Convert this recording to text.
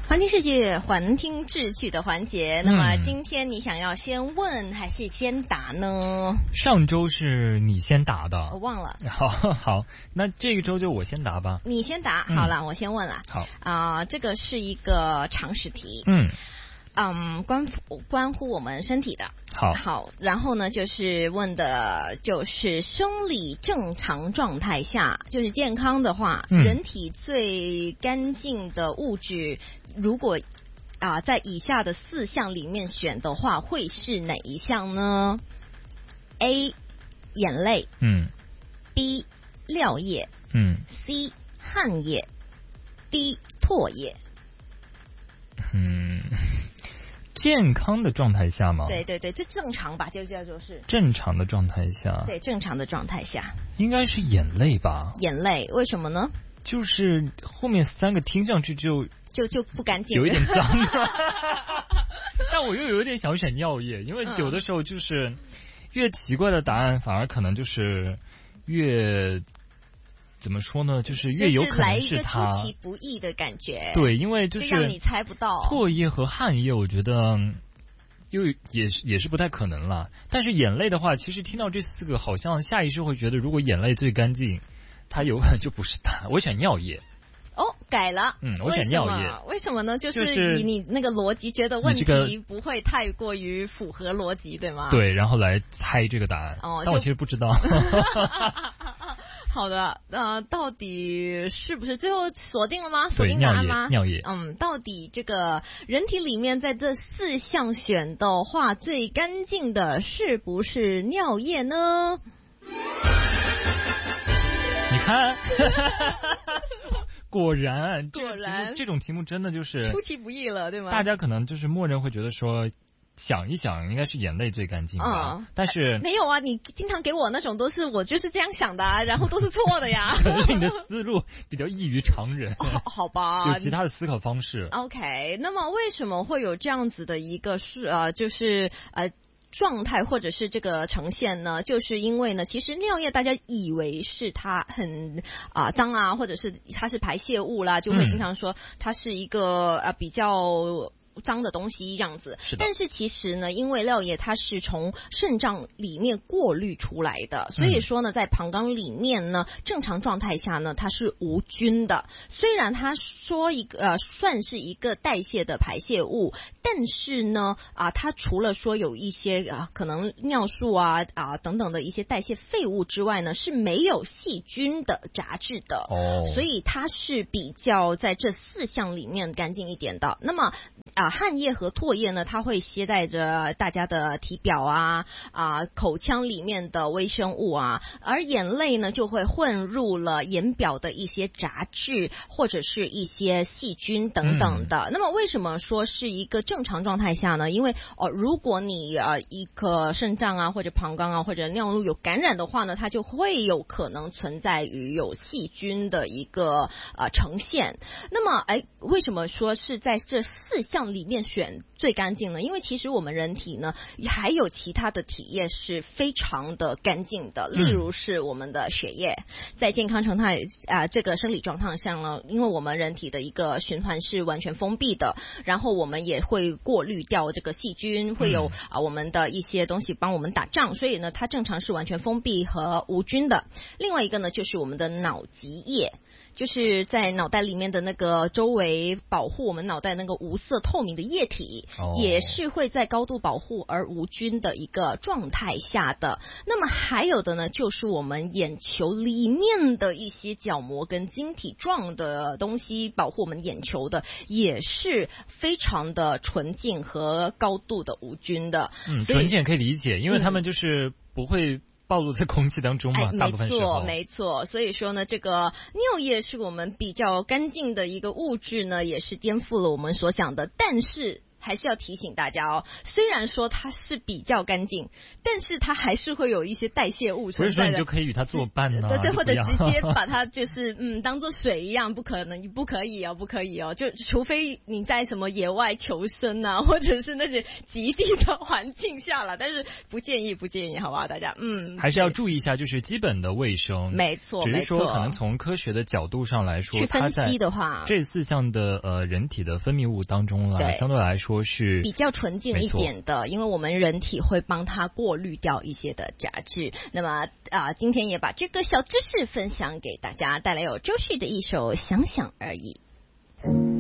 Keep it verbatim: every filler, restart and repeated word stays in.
环听世界，环听志趣的环节。那么今天你想要先问还是先答呢？ 上周是你先答的， 我忘了。 好好，那这个周就我先答吧。 你先答，好了，嗯、我先问了。 好啊、呃，这个是一个常识题。 嗯。 嗯，关乎关乎我们身体的。 好， 好，然后呢，就是问的就是生理正常状态下，就是健康的话，嗯、人体最干净的物质，如果啊、呃、在以下的四项里面选的话，会是哪一项呢 ？A. 眼泪， 嗯 ；B. 尿液， 嗯 ；C. 汗液；D. 唾液。 嗯。健康的状态下吗？ 对对对，这正常吧，就叫做是正常的状态下。 对，正常的状态下应该是眼泪吧？ 眼泪，为什么呢？ 就是后面三个听上去就就就不干净， 有一点脏。但我又有点想选尿液，因为有的时候就是越奇怪的答案，反而可能就是越。怎么说呢？就是越有可能是他， 就是来一个出其不意的感觉。 对，因为就是让你猜不到。 唾液和汗液，我觉得又也是也是不太可能了。但是眼泪的话，其实听到这四个，好像下意识会觉得，如果眼泪最干净，它有可能就不是它。我选尿液。 哦，改了。 嗯，我选尿液。 为什么呢？就是以你那个逻辑，觉得问题不会太过于符合逻辑，对吗？ 对，然后来猜这个答案。哦，但我其实不知道。 好的，呃，到底是不是最后锁定了吗？锁定答案吗？ 尿液。 嗯，到底这个人体里面在这四项选的话，最干净的是不是尿液呢？ 你看。果然， 果然， 这种题目真的就是出其不意了，对吗？ 大家可能就是默认会觉得说，想一想，应该是眼泪最干净吧。嗯，但是没有啊，你经常给我那种都是我就是这样想的啊，然后都是错的呀。 可能是你的思路比较异于常人。 哦，好吧， 有其他的思考方式。 OK， 那么为什么会有这样子的一个是呃，就是呃。状态或者是这个呈现呢，就是因为呢，其实尿液大家以为是它很啊、呃、脏啊，或者是它是排泄物啦，就会经常说它是一个呃比较脏的东西这样子， 是的。 但是其实呢，因为尿液它是从肾脏里面过滤出来的，所以说呢，在膀胱里面呢，正常状态下呢，它是无菌的。虽然它说一个呃算是一个代谢的排泄物，但是呢啊，它除了说有一些啊可能尿素啊啊等等的一些代谢废物之外呢，是没有细菌的杂质的。 哦， 所以它是比较在这四项里面干净一点的。那么啊，汗液和唾液呢，它会携带着大家的体表啊啊口腔里面的微生物啊，而眼泪呢就会混入了眼表的一些杂质或者是一些细菌等等的。嗯、那么为什么说是一个正常状态下呢？因为哦，如果你呃一个肾脏啊或者膀胱啊或者尿路有感染的话呢，它就会有可能存在于有细菌的一个呃呈现。那么哎，为什么说是在这四项里面选最干净呢？因为其实我们人体呢还有其他的体液是非常的干净的，例如是我们的血液，在健康状态啊、呃、这个生理状态上呢，因为我们人体的一个循环是完全封闭的，然后我们也会过滤掉这个细菌，会有啊、呃、我们的一些东西帮我们打仗，所以呢它正常是完全封闭和无菌的。另外一个呢就是我们的脑脊液，就是在脑袋里面的那个周围保护我们脑袋那个无色透明的液体，哦、也是会在高度保护而无菌的一个状态下的。那么还有的呢，就是我们眼球里面的一些角膜跟晶体状的东西，保护我们眼球的，也是非常的纯净和高度的无菌的。 嗯，纯净可以理解，因为他们就是不会暴露在空气当中嘛， 哎、 大部分时候。 没错，没错。所以说呢，这个尿液是我们比较干净的一个物质呢，也是颠覆了我们所想的。但是还是要提醒大家哦，虽然说它是比较干净，但是它还是会有一些代谢物存在的。 不是说你就可以与它作伴呢、啊？ 对对，或者直接把它就是嗯当做水一样，不可能，不可以哦，不可以哦。就除非你在什么野外求生啊，或者是那些极地的环境下了，但是不建议，不建议，好不好？大家嗯， 还是要注意一下，就是基本的卫生。 没错， 只是说可能从科学的角度上来说， 去分析的话， 这四项的呃人体的分泌物当中啦，相对来说是比较纯净一点的，因为我们人体会帮它过滤掉一些的杂质。那么啊、呃，今天也把这个小知识分享给大家，带来有周旭的一首《想想而已》。